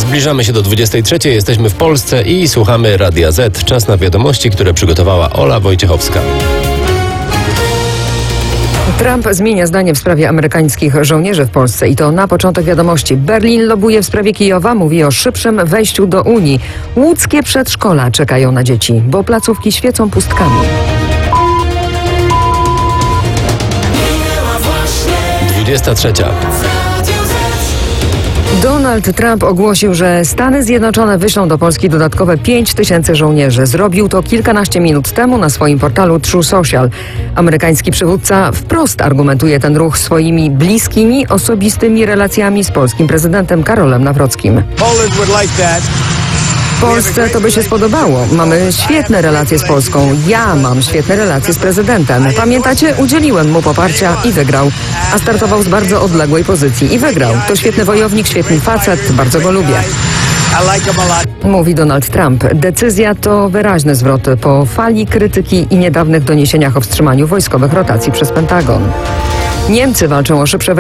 Zbliżamy się do 23. Jesteśmy w Polsce i słuchamy Radia Z. Czas na wiadomości, które przygotowała Ola Wojciechowska. Trump zmienia zdanie w sprawie amerykańskich żołnierzy w Polsce i to na początek wiadomości. Berlin lobuje w sprawie Kijowa, mówi o szybszym wejściu do Unii. Łódzkie przedszkola czekają na dzieci, bo placówki świecą pustkami. 23. Donald Trump ogłosił, że Stany Zjednoczone wyślą do Polski dodatkowe 5 000 żołnierzy. Zrobił to kilkanaście minut temu na swoim portalu True Social. Amerykański przywódca wprost argumentuje ten ruch swoimi bliskimi, osobistymi relacjami z polskim prezydentem Karolem Nawrockim. W Polsce to by się spodobało. Mamy świetne relacje z Polską. Ja mam świetne relacje z prezydentem. Pamiętacie? Udzieliłem mu poparcia i wygrał. A startował z bardzo odległej pozycji i wygrał. To świetny wojownik, świetny facet. Bardzo go lubię. Mówi Donald Trump. Decyzja to wyraźny zwrot po fali krytyki i niedawnych doniesieniach o wstrzymaniu wojskowych rotacji przez Pentagon. Niemcy walczą o szybsze